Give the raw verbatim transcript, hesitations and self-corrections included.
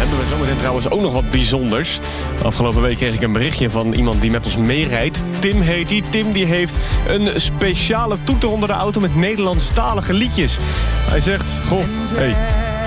hebben we zometeen trouwens ook nog wat bijzonders. Afgelopen week kreeg ik een berichtje van iemand die met ons meerijdt. Tim heet die. Tim die heeft een speciale toeter onder de auto met Nederlandstalige liedjes. Hij zegt, goh, hey,